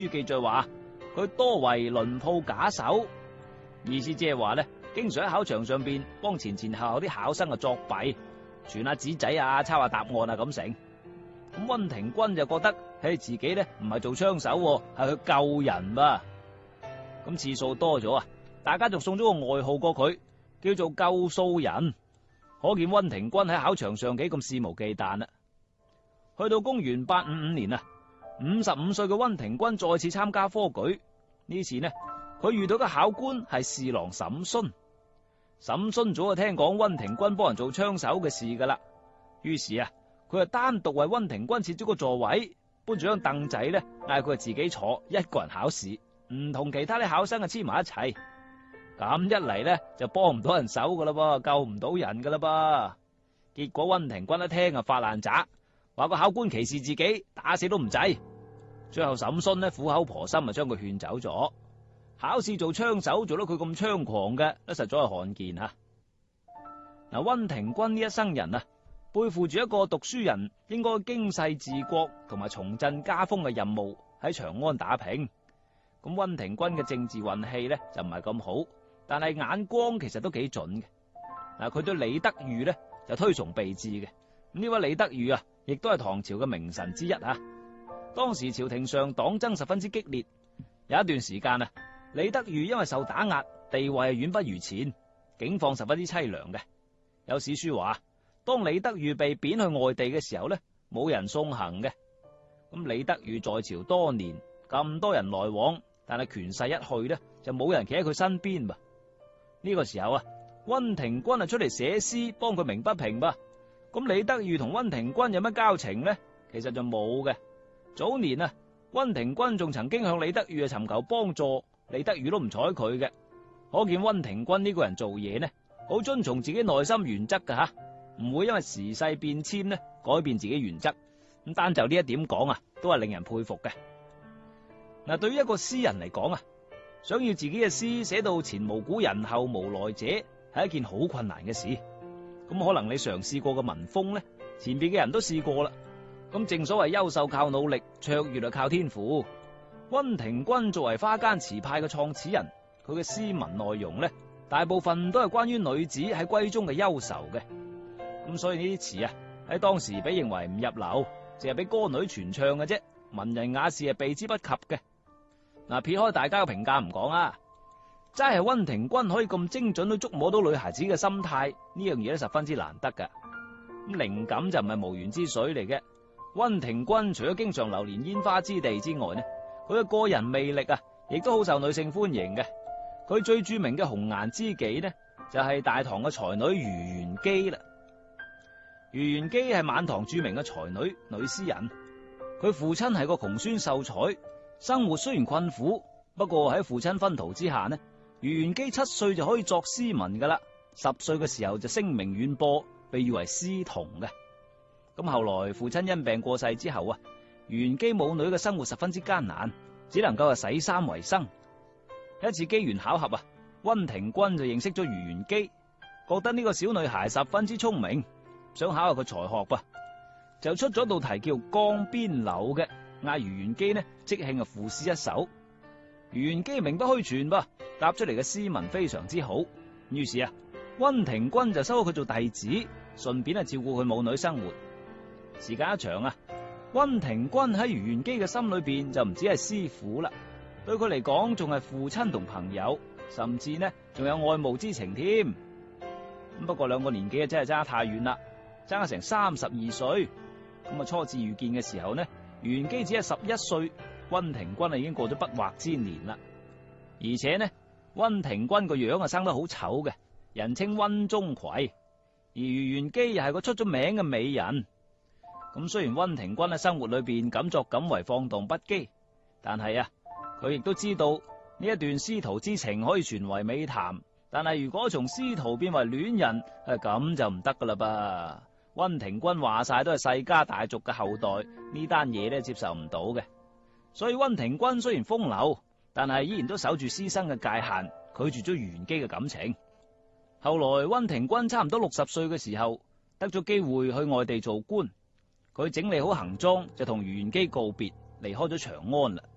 記載話佢多為輪鋪假手，意思即係話咧，經常喺考場上邊幫前後啲考生作弊，傳下紙仔啊，抄下答案啊咁成。咁溫庭筠就覺得自己咧唔係做槍手，係去救人噃。咁次數多咗啊，大家仲送咗個外號過佢，叫做救數人。可見溫庭筠喺考場上幾咁肆無忌憚啦。去到公元855年啊，55歲嘅溫庭筠再次參加科舉。呢次呢，佢遇到嘅考官係侍郎沈勳。沈勳早就聽講溫庭筠幫人做槍手嘅事噶啦，於是啊，佢就單獨為溫庭筠設咗個座位，搬住張凳仔咧，嗌佢自己坐，一個人考試，唔同其他啲考生啊黐埋一齊。咁一嚟咧就幫唔到人手噶啦噃，救唔到人噶啦噃。結果溫庭筠一聽啊發爛渣，話個考官歧視自己，打死都唔制。最後沈勳呢苦口婆心啊將佢勸走咗。考試做槍手做到佢咁猖狂嘅，都實在係罕見吓。嗱，溫庭筠呢一生人啊，背負住一個讀書人應該經世治國同埋重振家風嘅任務，喺長安打拼。咁溫庭筠嘅政治運氣呢就唔係咁好，但係眼光其實都幾準嘅。嗱，佢對李德裕呢就推崇備至嘅。呢位李德裕啊，亦都係唐朝嘅名臣之一啊。當時朝廷上黨爭十分之激烈，有一段時間啊，李德裕因為受打壓，地位遠不如前，境況十分之淒涼嘅。有史書話，當李德裕被貶去外地嘅時候呢，冇人送行嘅。咁李德裕在朝多年，咁多人來往，但係權勢一去呢，就冇人企喺佢身邊噃。呢個時候啊，溫庭筠啊出嚟寫詩幫佢鳴不平噃。咁李德裕同溫庭筠有乜交情呢？其實就冇嘅。早年啊，溫庭筠仲曾經向李德裕尋求幫助，李德裕都唔睬佢嘅。可見溫庭筠呢個人做嘢呢，好遵從自己內心原則噶吓，唔會因為時勢變遷呢改變自己原則。咁單就呢一點講啊，都係令人佩服嘅。嗱，對於一個詩人嚟講啊，想要自己嘅詩寫到前無古人後無來者，係一件好困難嘅事。咁可能你嘗試過嘅文風呢，前邊嘅人都試過啦。咁正所謂優秀靠努力，卓越就靠天賦。溫庭筠作為花間詞派嘅創始人，佢嘅詩文內容呢，大部分都係關於女子喺閨中嘅憂愁嘅。咁所以呢啲詞啊，喺當時被認為唔入流，淨係俾歌女傳唱嘅啫，文人雅士係避之不及嘅。嗱，撇開大家嘅評價唔講啊，齋係溫庭筠可以咁精準去觸摸到女孩子嘅心態，呢樣嘢都十分之難得噶。咁靈感就唔係無源之水嚟嘅。溫庭筠除咗經常流連煙花之地之外呢，佢嘅個人魅力啊，亦都好受女性歡迎嘅。佢最著名嘅紅顏知己呢，就係大唐嘅才女余元姬啦。余元姬係晚唐著名嘅才女女詩人，佢父親係個窮酸秀才，生活雖然困苦，不過喺父親熏陶之下呢，余元姬7歲就可以作詩文噶啦，10歲嘅時候就聲名遠播，被譽為詩童嘅。咁後來父親因病過世之後啊，余元姬母女嘅生活十分之艱難，只能夠洗衫為生。一次機緣巧合啊，溫庭筠就認識咗余元姬，覺得呢個小女孩十分之聰明，想考下佢才學噃，就出咗道題叫《江邊柳》嘅，嗌余元姬呢即興賦詩一首。余元姬名不虛傳噃，答出嚟嘅詩文非常之好。於是啊，溫庭筠就收咗佢做弟子，順便照顧佢母女生活。時間一長啊，溫庭筠喺余元姬嘅心裏邊就唔止係師傅啦，對佢嚟講仲係父親同朋友，甚至呢仲有愛慕之情添。不過兩個年紀真係差太遠啦，爭成32歲。咁初次遇見嘅時候呢，余元姬只係11歲，溫庭筠已經過咗不惑之年啦。而且呢，溫庭筠個樣生得好醜嘅，人稱溫鍾馗，而余元姬又係個出咗名嘅美人。咁雖然溫庭筠喺生活裏邊敢作敢為，放蕩不羈，但係啊，佢亦都知道呢一段師徒之情可以傳為美談，但係如果從師徒變為戀人，咁就唔得噶啦噃。溫庭筠話晒都係世家大族嘅後代，呢單嘢咧接受唔到嘅。所以溫庭筠雖然風流，但係依然都守住師生嘅界限，拒絕咗余元姬嘅感情。後來溫庭筠差唔多60歲嘅時候，得咗機會去外地做官。佢整理好行裝，就同余元姬告別，離開咗長安啦。